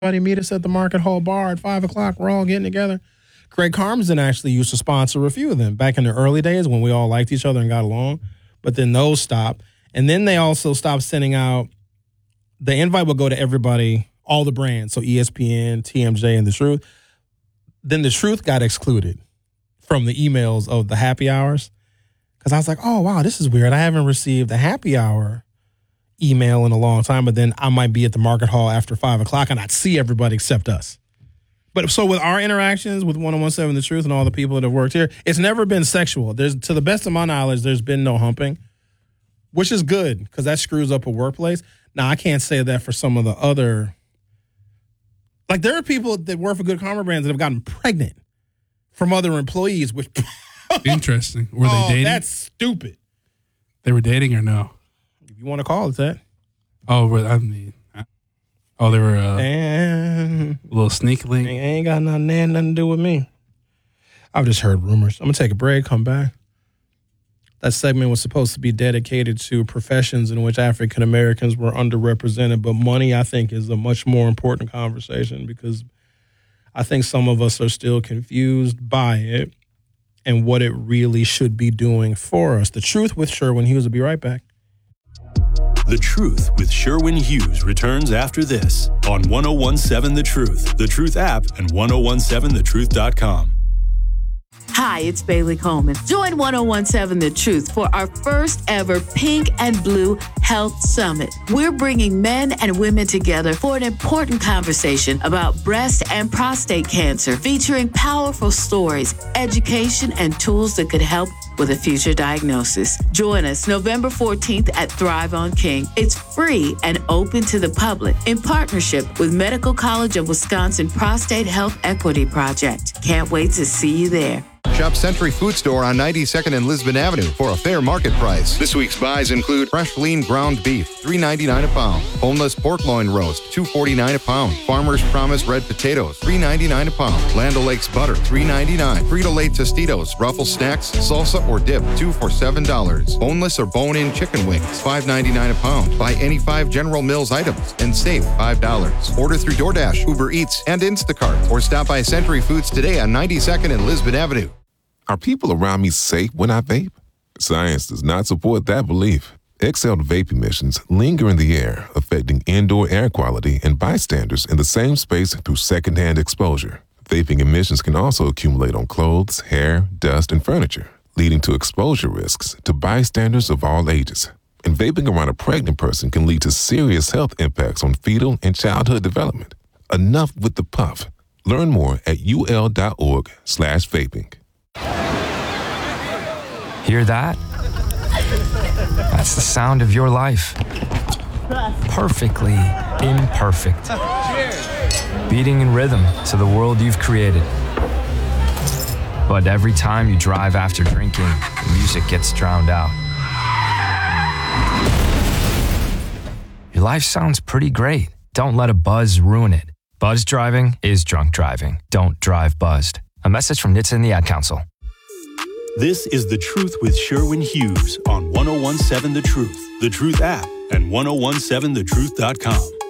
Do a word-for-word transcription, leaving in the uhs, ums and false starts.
Everybody meet us at the Market Hall Bar at five o'clock. We're all getting together. Craig Karmazin actually used to sponsor a few of them back in the early days when we all liked each other and got along. But then those stopped. And then they also stopped sending out, the invite would go to everybody, all the brands. So E S P N, T M J, and The Truth. Then The Truth got excluded from the emails of the happy hours. Because I was like, oh, wow, this is weird. I haven't received a happy hour email in a long time, but then I might be at the Market Hall after five o'clock and I'd see everybody except us. But so with our interactions with one oh one seven The Truth and all the people that have worked here, it's never been sexual. There's, to the best of my knowledge, there's been no humping, which is good because that screws up a workplace. Now, I can't say that for some of the other, like there are people that work for Good Karma Brands that have gotten pregnant from other employees, which interesting. Were they oh, dating? That's stupid. They were dating or no? If you want to call it that. Oh, well, I mean, oh, they were uh, and a little sneaky link. Ain't got nothing, nothing to do with me. I've just heard rumors. I'm going to take a break, come back. That segment was supposed to be dedicated to professions in which African Americans were underrepresented, but money, I think, is a much more important conversation because I think some of us are still confused by it and what it really should be doing for us. The Truth with Sherwin Hughes will be right back. The Truth with Sherwin Hughes returns after this on ten seventeen The Truth, The Truth app, and ten seventeen the truth dot com. Hi, it's Bailey Coleman. Join ten seventeen The Truth for our first ever Pink and Blue Health Summit. We're bringing men and women together for an important conversation about breast and prostate cancer, featuring powerful stories, education, and tools that could help with a future diagnosis. Join us November fourteenth at Thrive on King. It's free and open to the public in partnership with Medical College of Wisconsin Prostate Health Equity Project. Can't wait to see you there. Shop Century Food Store on ninety-second and Lisbon Avenue for a fair market price. This week's buys include fresh lean ground beef, three ninety-nine a pound. Boneless pork loin roast, two forty-nine a pound. Farmer's Promise red potatoes, three ninety-nine a pound. Land O'Lakes butter, three ninety-nine. Frito-Lay Tostitos, Ruffles snacks, salsa or dip, two for seven dollars. Boneless or bone-in chicken wings, five ninety-nine a pound. Buy any five General Mills items and save five dollars. Order through DoorDash, Uber Eats, and Instacart, or stop by Century Foods today on ninety-second and Lisbon Avenue. Are people around me safe when I vape? Science does not support that belief. Exhaled vape emissions linger in the air, affecting indoor air quality and bystanders in the same space through secondhand exposure. Vaping emissions can also accumulate on clothes, hair, dust, and furniture, leading to exposure risks to bystanders of all ages. And vaping around a pregnant person can lead to serious health impacts on fetal and childhood development. Enough with the puff. Learn more at ul.org slash vaping. Hear that? That's the sound of your life. Perfectly imperfect. Beating in rhythm to the world you've created. But every time you drive after drinking, the music gets drowned out. Your life sounds pretty great. Don't let a buzz ruin it. Buzz driving is drunk driving. Don't drive buzzed. A message from N H T S A and the Ad Council. This is The Truth with Sherwin Hughes on ten seventeen The Truth, The Truth app, and ten seventeen the truth dot com.